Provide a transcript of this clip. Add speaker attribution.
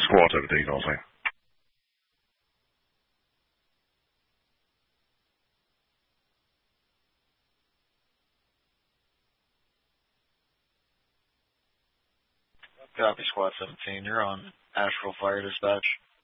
Speaker 1: Squad 17, I'll say.
Speaker 2: Copy, Squad 17. You're on Asheville Fire Dispatch.